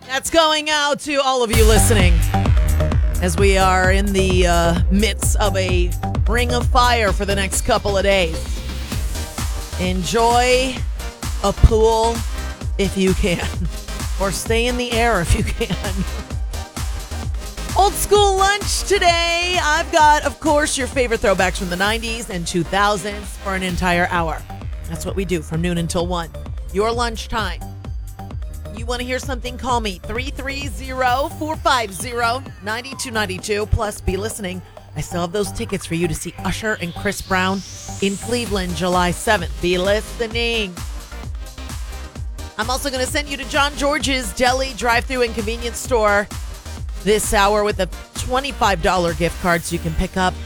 That's going out to all of you listening as we are in the midst of a ring of fire for the next couple of days. Enjoy a pool if you can, or stay in the air if you can. Old school lunch today. I've got, of course, your favorite throwbacks from the 90s and 2000s for an entire hour. That's what we do from noon until 1. Your lunchtime. You want to hear something? Call me 330-450-9292. Plus, be listening. I still have those tickets for you to see Usher and Chris Brown in Cleveland, July 7th. Be listening. I'm also going to send you to John George's Deli drive-thru and convenience store this hour with a $25 gift card so you can pick up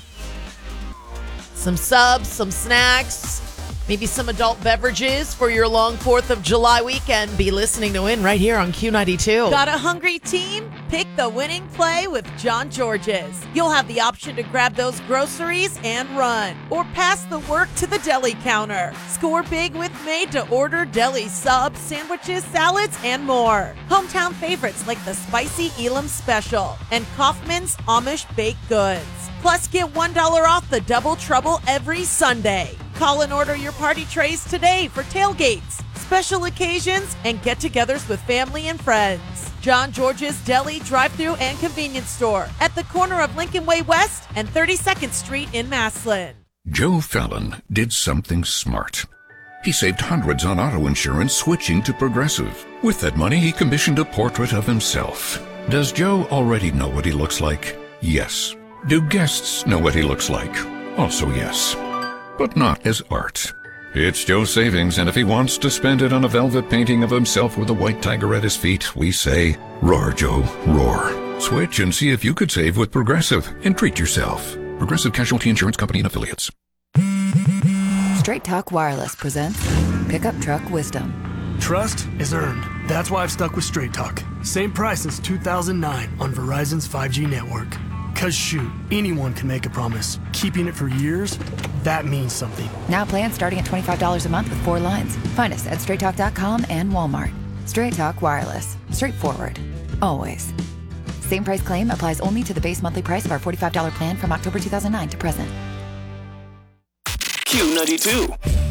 some subs, some snacks, maybe some adult beverages for your long 4th of July weekend. Be listening to win right here on Q92. Got a hungry team? Pick the winning play with John George's. You'll have the option to grab those groceries and run, or pass the work to the deli counter. Score big with made-to-order deli subs, sandwiches, salads, and more. Hometown favorites like the Spicy Elam Special and Kaufman's Amish Baked Goods. Plus, get $1 off the Double Trouble every Sunday. Call and order your party trays today for tailgates, special occasions, and get-togethers with family and friends. John George's Deli, drive-thru, and convenience store at the corner of Lincoln Way West and 32nd Street in Massillon. Joe Fallon did something smart. He saved hundreds on auto insurance switching to Progressive. With that money, he commissioned a portrait of himself. Does Joe already know what he looks like? Yes. Do guests know what he looks like? Also yes. But not as art. It's Joe's savings, and if he wants to spend it on a velvet painting of himself with a white tiger at his feet, we say, roar, Joe, roar. Switch and see if you could save with Progressive and treat yourself. Progressive Casualty Insurance Company and Affiliates. Straight Talk Wireless presents Pickup Truck Wisdom. Trust is earned. That's why I've stuck with Straight Talk. Same price since 2009 on Verizon's 5G network. Cause shoot, anyone can make a promise. Keeping it for years, that means something. Now plans starting at $25 a month with 4 lines. Find us at straighttalk.com and Walmart. Straight Talk Wireless. Straightforward. Always. Same price claim applies only to the base monthly price of our $45 plan from October 2009 to present. Q92.